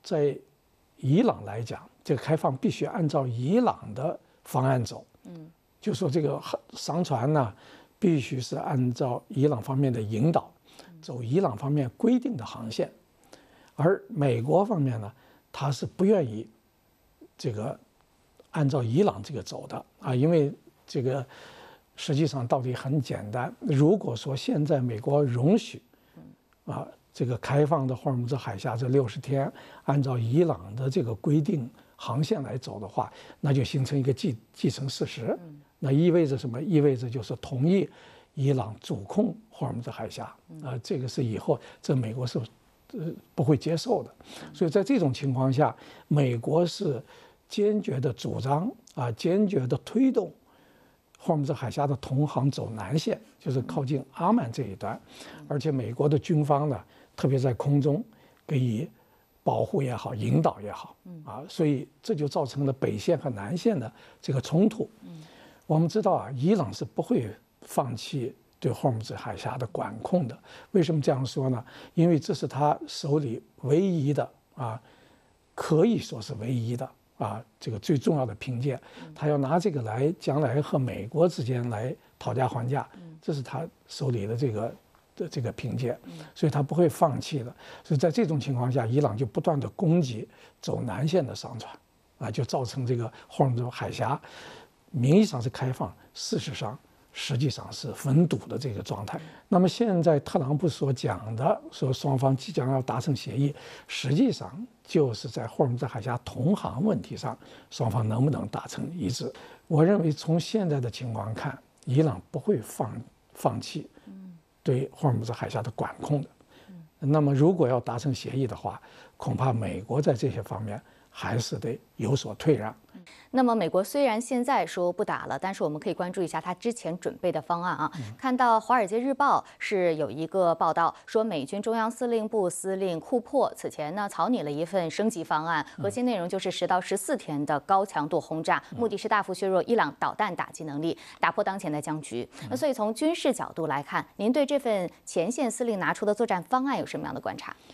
在伊朗来讲，这个开放必须按照伊朗的方案走。就说这个商船呢，必须是按照伊朗方面的引导，走伊朗方面规定的航线。而美国方面呢，他是不愿意这个按照伊朗这个走的啊，因为这个实际上道理很简单，如果说现在美国容许这个开放的霍尔木兹海峡这60天按照伊朗的这个规定航线来走的话，那就形成一个既成事实。那意味着什么？意味着就是同意伊朗主控霍尔木兹海峡这个是以后这美国是不会接受的。所以在这种情况下，美国是坚决的主张坚决的推动霍尔木兹海峡的同航走南线，就是靠近阿曼这一端。而且美国的军方呢，特别在空中给予保护也好，引导也好所以这就造成了北线和南线的这个冲突。我们知道伊朗是不会放弃对霍尔木兹海峡的管控的。为什么这样说呢？因为这是他手里唯一的可以说是唯一的这个最重要的凭借。他要拿这个来将来和美国之间来讨价还价，这是他手里的这个凭借，所以他不会放弃的。所以在这种情况下，伊朗就不断的攻击走南线的商船就造成这个霍尔木兹海峡名义上是开放，事实上实际上是封堵的这个状态。那么现在特朗普所讲的说双方即将要达成协议，实际上就是在霍尔木兹海峡同航问题上，双方能不能达成一致。我认为从现在的情况看，伊朗不会放弃对霍尔木兹海峡的管控的。那么如果要达成协议的话，恐怕美国在这些方面还是得有所退让。 那么，美国虽然现在说不打了，但是我们可以关注一下他之前准备的方案看到《华尔街日报》是有一个报道说，美军中央司令部司令库珀此前呢草拟了一份升级方案，核心内容就是10到14天的高强度轰炸，目的是大幅削弱伊朗导弹打击能力，打破当前的僵局。所以从军事角度来看，您对这份前线司令拿出的作战方案有什么样的观察？